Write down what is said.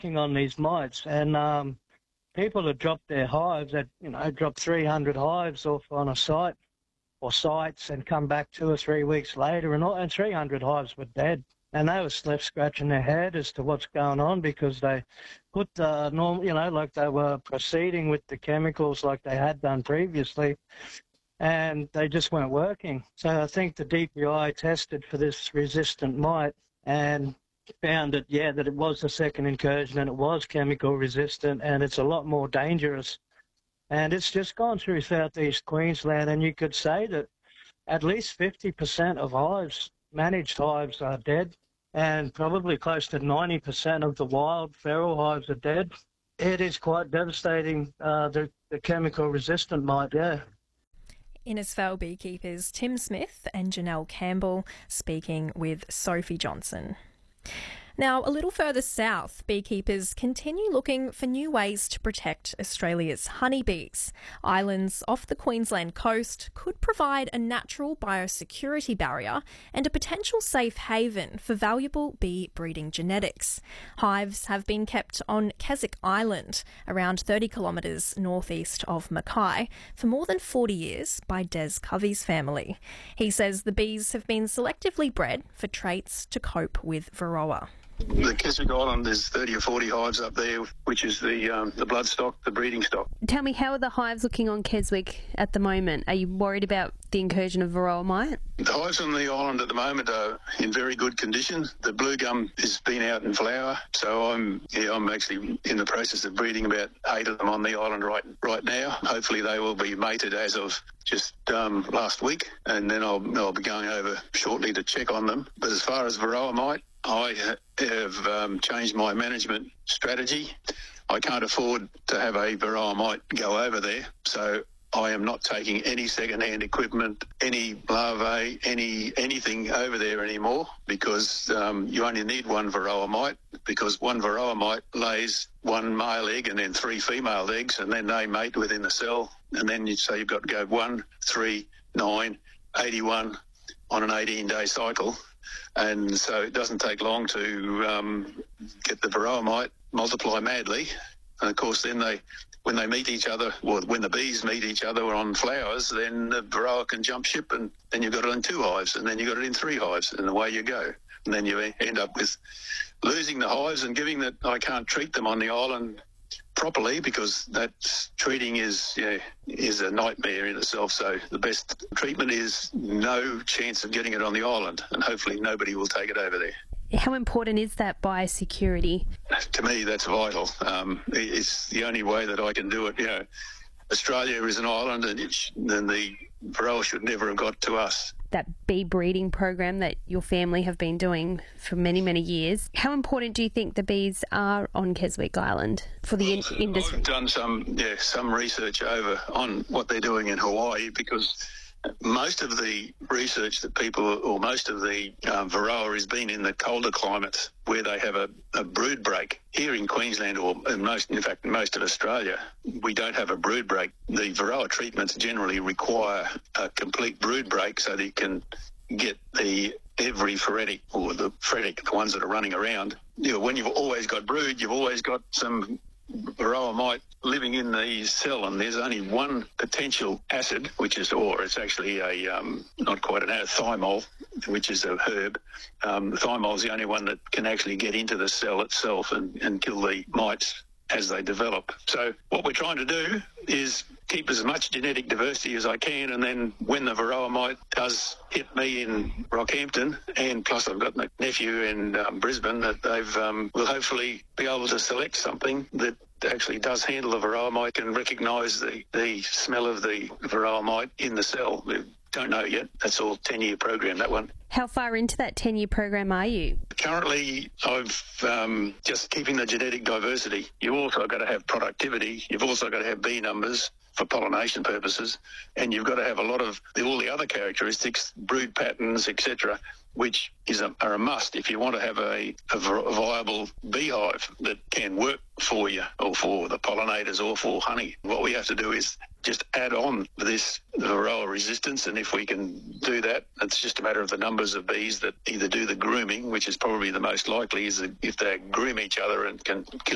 working on these mites, and people had dropped their hives, dropped 300 hives off on a site or sites and come back 2 or 3 weeks later, and 300 hives were dead. And they were left scratching their head as to what's going on, because they put the normal, like they were proceeding with the chemicals like they had done previously, and they just weren't working. So I think the DPI tested for this resistant mite and found that it was a second incursion and it was chemical resistant, and it's a lot more dangerous. And it's just gone through southeast Queensland, and you could say that at least 50% of hives, managed hives, are dead, and probably close to 90% of the wild feral hives are dead. It is quite devastating, the chemical resistant mite, yeah. Innisfail beekeepers Tim Smith and Janelle Campbell speaking with Sophie Johnson. Now, a little further south, beekeepers continue looking for new ways to protect Australia's honeybees. Islands off the Queensland coast could provide a natural biosecurity barrier and a potential safe haven for valuable bee breeding genetics. Hives have been kept on Keswick Island, around 30 kilometres northeast of Mackay, for more than 40 years by Des Covey's family. He says the bees have been selectively bred for traits to cope with Varroa. The Keswick Island, there's 30 or 40 hives up there, which is the bloodstock, the breeding stock. Tell me, how are the hives looking on Keswick at the moment? Are you worried about the incursion of Varroa mite? The hives on the island at the moment are in very good condition. The blue gum has been out in flower, so I'm actually in the process of breeding about 8 of them on the island right now. Hopefully they will be mated as of just last week, and then I'll be going over shortly to check on them. But as far as Varroa mite, I have changed my management strategy. I can't afford to have a Varroa mite go over there, so I am not taking any second-hand equipment, any larvae, anything over there anymore, because you only need one Varroa mite, because one Varroa mite lays one male egg and then 3 female eggs, and then they mate within the cell, and then you've got to go 1, 3, 9, 81 on an 18-day cycle. And so it doesn't take long to get the Varroa mite multiply madly. And of course, then when they meet each other, or when the bees meet each other on flowers, then the Varroa can jump ship, and then you've got it in 2 hives, and then you've got it in 3 hives, and away you go. And then you end up with losing the hives and giving that I can't treat them on the island properly, because that treating is a nightmare in itself. So the best treatment is no chance of getting it on the island, and hopefully nobody will take it over there. How important is that biosecurity? To me, that's vital. It's the only way that I can do it. Australia is an island, and the Varroa should never have got to us. That bee breeding program that your family have been doing for many, many years, how important do you think the bees are on Keswick Island for the industry? I've done some research over on what they're doing in Hawaii, because most of the research that most of the Varroa has been in the colder climates where they have a brood break. Here in Queensland, most of Australia, we don't have a brood break. The Varroa treatments generally require a complete brood break so that you can get every phoretic, or the phoretic, the ones that are running around. When you've always got brood, you've always got some Varroa mite living in the cell, and there's only one potential acid, it's actually not quite an acid, thymol, which is a herb. Thymol is the only one that can actually get into the cell itself and kill the mites as they develop. So what we're trying to do is keep as much genetic diversity as I can, and then when the Varroa mite does hit me in Rockhampton, and plus I've got my nephew in Brisbane, that will hopefully be able to select something that actually does handle the Varroa mite and recognise the smell of the Varroa mite in the cell. We don't know yet. That's all 10-year program, that one. How far into that 10-year program are you? Currently, I've just keeping the genetic diversity. You've also got to have productivity. You've also got to have bee numbers for pollination purposes, and you've got to have a lot of all the other characteristics, brood patterns, etc., which are a must if you want to have a viable beehive that can work for you, or for the pollinators, or for honey. What we have to do is just add on this Varroa resistance, and if we can do that, it's just a matter of the numbers of bees that either do the grooming, which is probably the most likely, is if they groom each other and can kill